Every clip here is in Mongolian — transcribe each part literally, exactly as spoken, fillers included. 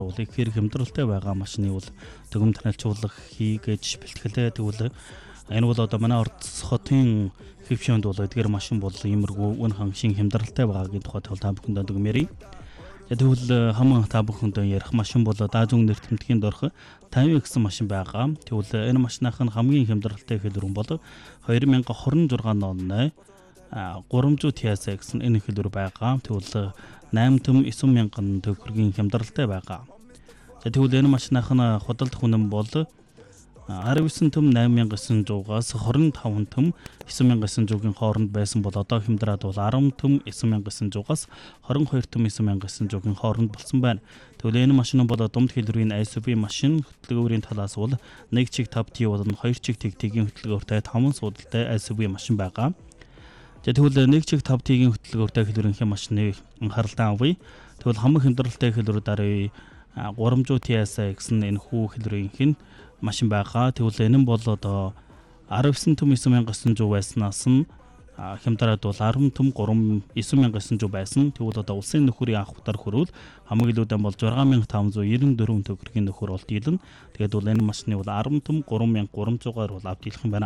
Уулыг хэр хямдралтай байгаа машины бол дүгм таниалжуулах хийгээж бэлтгэлээ тэгвэл энэ бол одоо манай Орос хотын хэвшээнд бол эдгээр машин бол иймэрхүү үн хангшийн хямдралтай байгаагийн тухай та бүхэнд дүгмээрий. Тэгвэл хамаг та бүхэнд ярих машин бол даажун нэртэмтгийн дорх пятьдесят гэсэн машин байгаа. Тэгвэл энэ машиных нь хамгийн хямдралтай хэлбэр бол two thousand twenty-six оны three hundred T S X энэ хэлбэр байгаа. Тэгвэл eight том nine thousand төгрөгийн хямдралтай байгаа. Тэгвэл энэ машиных нь худалдах үнэн бол nineteen том eight thousand nine hundred-аас twenty-five том nine thousand nine hundred-ийн хооронд байсан бол одоо хямдраад бол ten том nine thousand nine hundred-аас twenty-two том nine thousand nine hundred-ийн хооронд болсон байна. Тэгвэл энэ машин бол дунд хэлбэрийн S U V машин, хөтөлбөрийн талаас бол one чиг five T болон two чиг T-ийн хөтөлбөртэй five суудалтай S U V машин байгаа. Тэгвэл one чиг five T-ийн хөтөлбөртэй хэлбэрийн машины анхааралтай авъя. Тэгвэл хамаг хямдралтай хэлбэр даруй three hundred T S X энэхүү хэлбэрийн машин байгаа. Тэгвэл энэ нь бол одоо nineteen том nine thousand nine hundred байснаас нь хямдраад бол ten том nine thousand nine hundred байсан. Тэгвэл одоо улсын нөхөрийн авахтар хөрвөл хамаг илүүдэн бол six thousand five hundred ninety-four төгрөгийн нөхөр бол дийлэн. Тэгээд бол энэ машины бол ten том three thousand three hundred-аар бол авдийлах юм байна.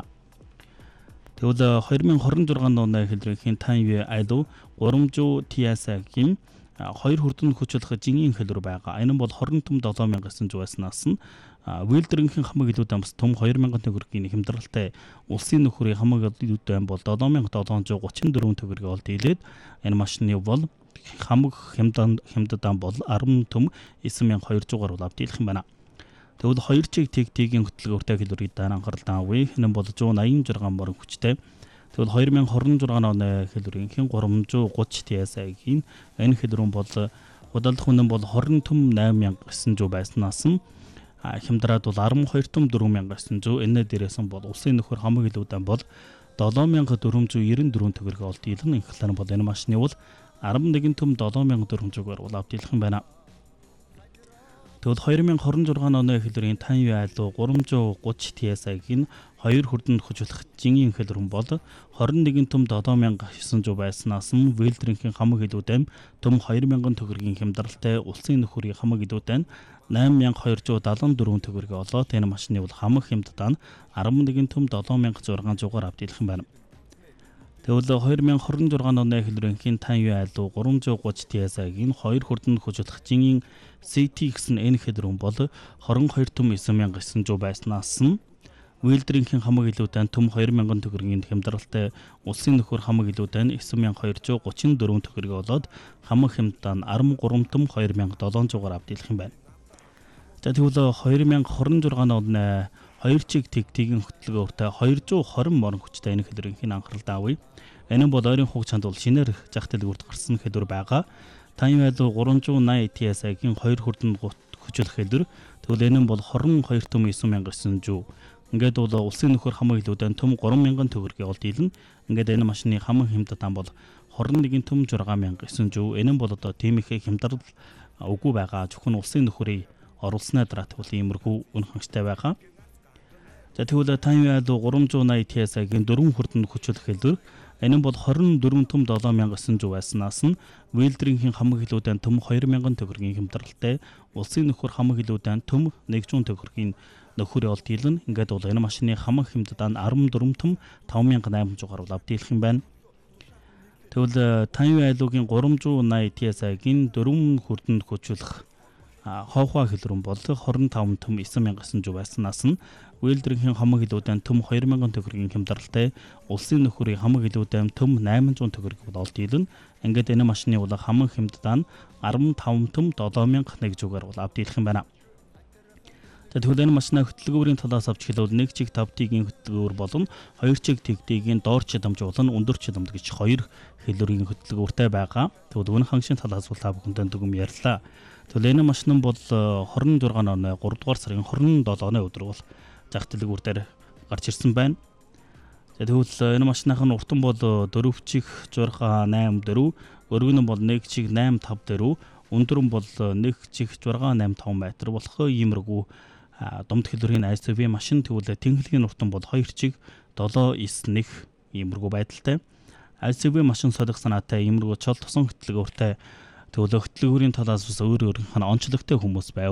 Тэгвэл twenty twenty-six оны хэлбэрийн Taiwan Aido three hundred T S X-ийн хоёр хүрдэн хүчлэх жингийн хэлбэр байгаа. Энэ бол twenty том seven thousand nine hundred байснаас нь Вилдрингийн хамаг илүүдэн бас том two thousand төгрөгийн хямдралтай улсын нөхөрийн хамаг илүүдэн бол seven thousand seven hundred thirty-four төгрөгийг ол дийлээд энэ машины бол хамаг хямдан хямддан бол ten том nine thousand two hundred-аар бол авдийлах юм байна. Тэгвэл two чиг T-ийн хөтөлбөртэй хэлбэрийг дараа анхааралтай авъя. Энэ бол one eighty-six морин хүчтэй. Тэгвэл twenty twenty-six оны хэлбэрийн three thirty T S X-ийн энэ хэлбэр бол худалдах үнэн бол twenty том eight thousand nine hundred байснаас нь хямдраад бол twelve том four thousand nine hundred энэ дээрээс нь бол улсын нөхөр хамаг илүүдэн бол seven thousand four hundred ninety-four төгрөг ол дийлэн. Инхлээр бол энэ машины бол eleven том seven thousand four hundred-аар бол авдийлах юм байна. Тэгвэл twenty twenty-six оны хэлбэрийн Taiwan Aido three thirty T S X-ийн хоёр хүрдэнд хүчлэх жингийн хэлбэр бол twenty-one том seven thousand nine hundred байснаас нь Вилдрингийн хамаг илүүдэн том two thousand төгрөгийн хямдралтай улсын нөхөрийн хамаг илүүдэн eight thousand two hundred seventy-four төгрөгийг олоод энэ машины бол хамаг хямдтаа eleven том seven thousand six hundred-аар авдийлах юм байна. Тэгвэл twenty twenty-six оны хэлбэрийн Taiwan Aido three thirty T S X-ийн хоёр хүрдэнд хүчлэх жингийн C T X энэ хэлбэр бол twenty-two том nine thousand nine hundred байснаас нь Вилдрингийн хамаг илүүдэн том two thousand төгрөгийн хямдралтай улсын нөхөр хамаг илүүдэн nine thousand two hundred thirty-four төгрөгийг олоод хамаг хямдтаа thirty-three том two thousand seven hundred-аар авдийлах юм байна. За тэгвэл twenty twenty-six оны two чиг T-ийн хөтөлбөртэй two twenty морин хүчтэй энэ хэлбэрийн анхааралтай авъя. Энэ бол ойрын хугацаанд бол шинээр зах дэлгүүрт гарсан хэлбэр байгаа. Taiwan Aido three ninety T S X-ийн хоёр хүрдэнд хүчлэх хэлбэр. Тэгвэл энэ бол twenty-two том nine thousand nine hundred. Ингээд бол улсын нөхөр хамаг илүүдэн том three thousand төгрөгийн ол дийлэн. Ингээд энэ машины хамаг хямдтаа бол twenty-one том six thousand nine hundred. Энэ бол одоо тийм их хямдрал үгүй байгаа. Зөвхөн улсын нөхөрийн оруулснаа дараа тэгвэл иймэрхүү үн хангалттай байгаа. За тэгвэл Taiwan Aido three ninety T S X-ийн дөрвөн хүрдэнд хүчлэх хэлбэр. Энэ бол twenty-four том seven thousand nine hundred байснаас нь Вилдрингийн хамаг илүүдэн том two thousand төгрөгийн хямдралтай улсын нөхөр хамаг илүүдэн том one hundred төгрөгийн нөхөр ол дийлэн. Ингээд бол энэ машины хамаг хямдтаа fourteen том five thousand eight hundred-аар бол авдийлах юм байна. Тэгвэл Taiwan Aido-гийн three ninety T S X-ийн дөрвөн хүрдэнд хүчлэх ховхоо хэлбэр бол twenty-five том nine thousand байснаас нь Вилдрингийн хамаг илүүдэн том two thousand төгрөгийн хямдралтай улсын нөхөрийн хамаг илүүдэн том eight hundred төгрөг бол дийлэн. Ингээд энэ машины бол хамаг хямдтаа fifteen том seven thousand one hundred-аар бол авдийлах юм байна. За тэгвэл энэ машины хөтөлбөрийн талаас авч хэлбэл one чиг five T-ийн хөтөлбөр болон two чиг T-ийн доор чадамж болон өндөр чадамж гэж хоёр хэлбэрийн хөтөлбөртэй байгаа. Тэгвэл үнэ хангшийн талаас бол та бүхэнд дүгм ярьлаа. Тэгвэл энэ машин бол twenty twenty-six оны three дугаар сарын twenty-seven-ны өдөр бол зах дэлгүүрээр гарч ирсэн байна. За тэгвэл энэ машиных нь уртан бол four чиг six eight four, өргөн нь бол one чиг eight five four, өндөр нь бол one чиг six eight five метр болох иймэрхүү домд хэлбэрийн S U V машин. Тэгвэл тэнхлэгийн уртан бол two чиг seven nine one иймэрхүү байдалтай. S U V машин солих санаатай иймэрхүү чол тусан хөтөлбөртэй Тэгвэл хөтөлбөрийн талаас бас өөр өөр онцлогтой хүмүүс байв.